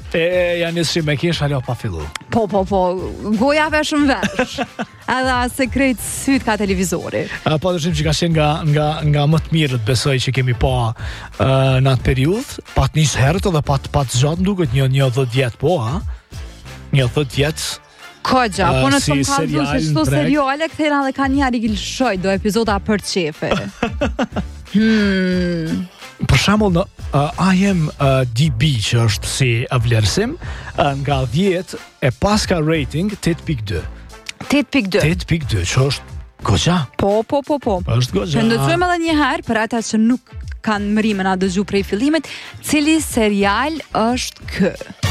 Janë si me kesh alo pa fillu. Po, goja vesh në vesh. Edhe sekret syt ka televizori. Po dëshim që ka qenë nga më të mirët, besoj që kemi pa në atë periudhë, pat njës herët edhe pat zxatë duket një 10 vjet, po, ha? Një 10 vjet. Kogja, po në si të më kaldu se shto seriale këthera dhe ka njari gilshoj do epizoda për qefe. Për shembull në IMDb që është si vlerësim, nga 10 e pas ka rating 8.2. 8.2 që është goxha. Po. Është goxha. Shëndetësojmë edhe një herë për ata që nuk kanë mërimën a dëgju prej fillimit, cili serial është kë?